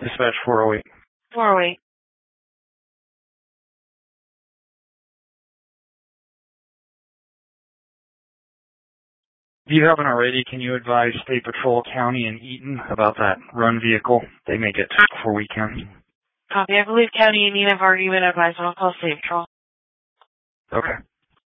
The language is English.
Dispatch 408. 408. If you haven't already, can you advise State Patrol County and Eaton about that run vehicle? They may get took before we can. Copy. I believe County and Eaton have already been advised. I'll call State Patrol. Okay.